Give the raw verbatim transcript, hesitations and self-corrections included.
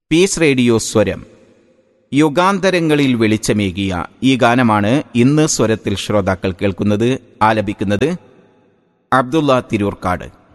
Piece radio സ്വരം യുഗാന്തരങ്ങളിൽ വെളിച്ചമേകിയ ഈ ഗാനമാണ് ഇന്ന് സ്വരത്തിൽ ശ്രോതാക്കൾ കേൾക്കുന്നത്. ആലപിക്കുന്നത് അബ്ദുള്ള തിരൂർക്കാട്.